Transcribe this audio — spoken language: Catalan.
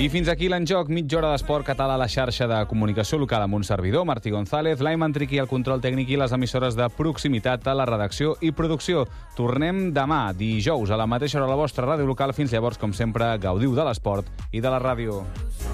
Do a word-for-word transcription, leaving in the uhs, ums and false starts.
I fins aquí l'enjoc, mitja hora d'esport català a la xarxa de comunicació local amb un servidor, Martí González, Laiman Triqui al control tècnic i les emissores de proximitat a la redacció i producció. Tornem demà, dijous, a la mateixa hora a la vostra ràdio local. Fins llavors, com sempre, gaudiu de l'esport i de la ràdio.